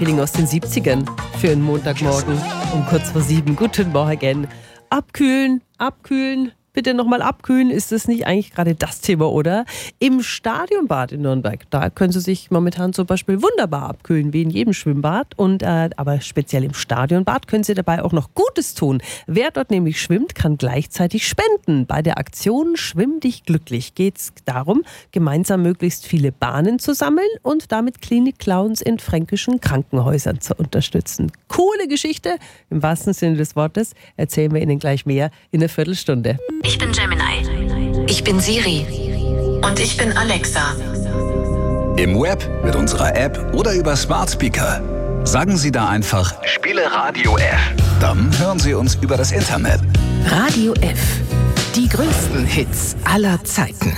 Feeling aus den 70ern für einen Montagmorgen um kurz vor 7. Guten Morgen. Abkühlen, abkühlen. Bitte nochmal abkühlen, ist das nicht eigentlich gerade das Thema, oder? Im Stadionbad in Nürnberg, da können Sie sich momentan zum Beispiel wunderbar abkühlen, wie in jedem Schwimmbad. Aber speziell im Stadionbad können Sie dabei auch noch Gutes tun. Wer dort nämlich schwimmt, kann gleichzeitig spenden. Bei der Aktion Schwimm dich glücklich geht es darum, gemeinsam möglichst viele Bahnen zu sammeln und damit Klinik-Clowns in fränkischen Krankenhäusern zu unterstützen. Coole Geschichte, im wahrsten Sinne des Wortes. Erzählen wir Ihnen gleich mehr in einer Viertelstunde. Ich bin Gemini. Ich bin Siri. Und ich bin Alexa. Im Web, mit unserer App oder über Smart Speaker. Sagen Sie da einfach, spiele Radio F. Dann hören Sie uns über das Internet. Radio F. Die größten Hits aller Zeiten.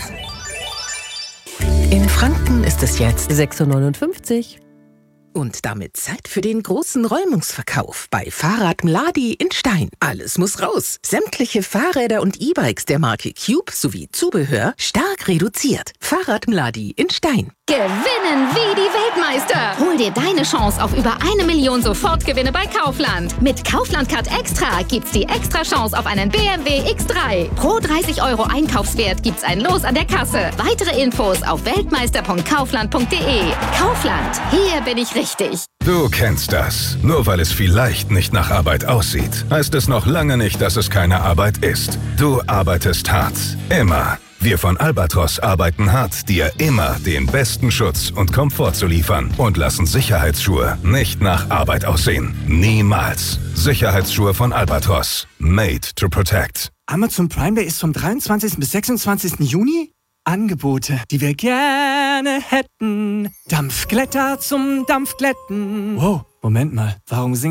In Franken ist es jetzt 6:59 Uhr. und damit Zeit für den großen Räumungsverkauf bei Fahrrad Mladi in Stein. Alles muss raus. Sämtliche Fahrräder und E-Bikes der Marke Cube sowie Zubehör stark reduziert. Fahrrad Mladi in Stein. Gewinnen wie die Weltmeister! Hol dir deine Chance auf über 1 Million Sofortgewinne bei Kaufland. Mit Kaufland Card Extra gibt's die extra Chance auf einen BMW X3. Pro 30 € Einkaufswert gibt's ein Los an der Kasse. Weitere Infos auf weltmeister.kaufland.de. Kaufland, hier bin ich richtig. Du kennst das. Nur weil es vielleicht nicht nach Arbeit aussieht, heißt es noch lange nicht, dass es keine Arbeit ist. Du arbeitest hart. Immer. Wir von Albatros arbeiten hart, dir immer den besten Schutz und Komfort zu liefern und lassen Sicherheitsschuhe nicht nach Arbeit aussehen. Niemals. Sicherheitsschuhe von Albatros. Made to protect. Amazon Prime Day ist vom 23. bis 26. Juni. Angebote, die wir gerne hätten. Dampfglätter zum Dampfglätten. Wow, Moment mal, warum singen